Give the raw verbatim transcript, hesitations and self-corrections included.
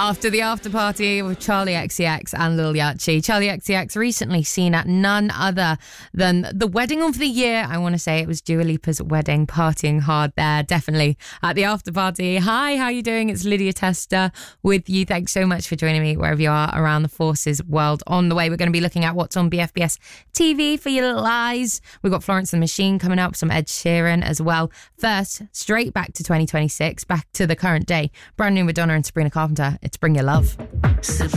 After the after party with Charlie X C X and Lil Yachty. Charlie X C X recently seen at none other than the wedding of the year. I want to say it was Dua Lipa's wedding, partying hard there, definitely at the after party. Hi, how you doing? It's Lydia Tester with you. Thanks so much for joining me wherever you are around the Forces world. On the way, we're going to be looking at what's on B F B S T V for your little eyes. We've got Florence and the Machine coming up, some Ed Sheeran as well. First, straight back to twenty twenty-six, back to the current day. Brand new Madonna and Sabrina Carpenter. It's Bring Your Love.